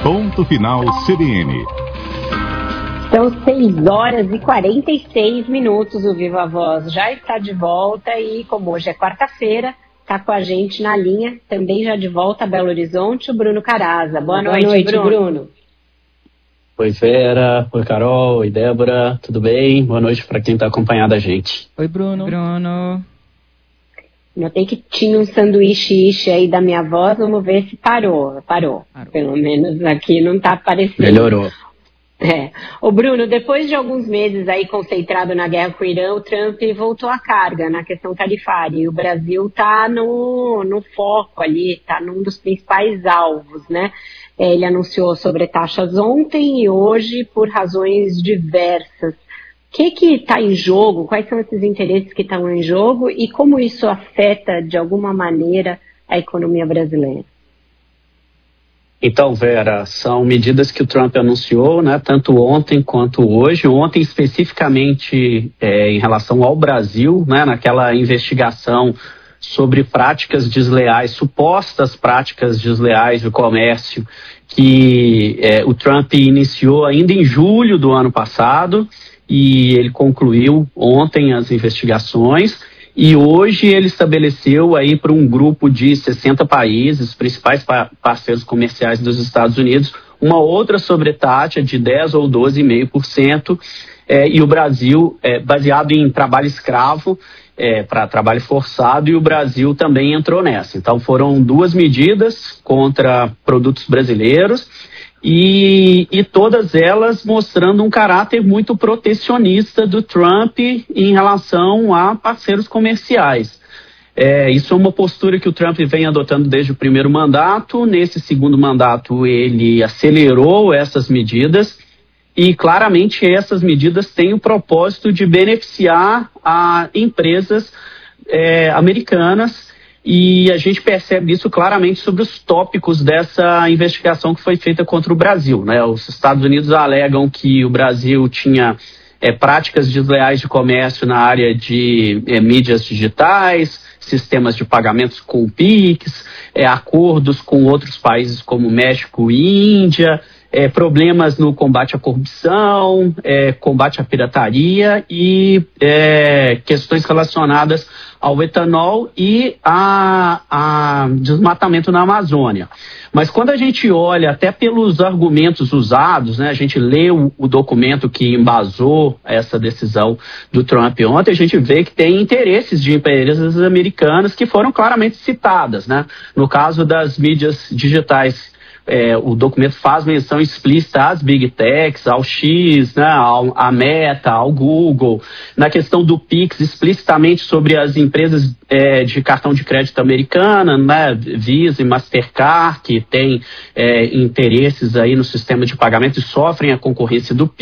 Ponto Final CBN. São 6h46. O Viva Voz já está de volta e, como hoje é quarta-feira, está com a gente na linha, também já de volta a Belo Horizonte, o Bruno Caraza. Boa noite, Bruno. Oi, Vera. Oi, Carol. Oi, Débora. Tudo bem? Boa noite para quem está acompanhando a gente. Oi, Bruno. Notei que tinha um sanduíche aí da minha voz, vamos ver se parou. Pelo menos aqui não está aparecendo. Melhorou. O Bruno, depois de alguns meses aí concentrado na guerra com o Irã, o Trump voltou à carga na questão tarifária e o Brasil está no foco ali, está num dos principais alvos, né? Ele anunciou sobretaxas ontem e hoje por razões diversas. O que está em jogo? Quais são esses interesses que estão em jogo e como isso afeta, de alguma maneira, a economia brasileira? Então, Vera, são medidas que o Trump anunciou, né, tanto ontem quanto hoje. Ontem, especificamente, em relação ao Brasil, né, naquela investigação sobre práticas desleais, supostas práticas desleais do comércio, que o Trump iniciou ainda em julho do ano passado, e ele concluiu ontem as investigações, e hoje ele estabeleceu aí para um grupo de 60 países, principais parceiros comerciais dos Estados Unidos, uma outra sobretaxa de 10 ou 12,5%, e o Brasil, baseado em trabalho escravo, para trabalho forçado, e o Brasil também entrou nessa. Então foram duas medidas contra produtos brasileiros, e todas elas mostrando um caráter muito protecionista do Trump em relação a parceiros comerciais. Isso é uma postura que o Trump vem adotando desde o primeiro mandato. Nesse segundo mandato ele acelerou essas medidas e claramente essas medidas têm o propósito de beneficiar a empresas americanas. E a gente percebe isso claramente sobre os tópicos dessa investigação que foi feita contra o Brasil, né? Os Estados Unidos alegam que o Brasil tinha práticas desleais de comércio na área de mídias digitais, sistemas de pagamentos com o PIX, acordos com outros países como México e Índia, problemas no combate à corrupção, combate à pirataria e questões relacionadas ao etanol e a desmatamento na Amazônia. Mas quando a gente olha até pelos argumentos usados, né, a gente lê o documento que embasou essa decisão do Trump ontem, a gente vê que tem interesses de empresas americanas que foram claramente citadas, né? No caso das mídias digitais, o documento faz menção explícita às Big Techs, ao X, né, à Meta, ao Google. Na questão do PIX, explicitamente sobre as empresas de cartão de crédito americana, né, Visa e Mastercard, que têm interesses aí no sistema de pagamento e sofrem a concorrência do PIX.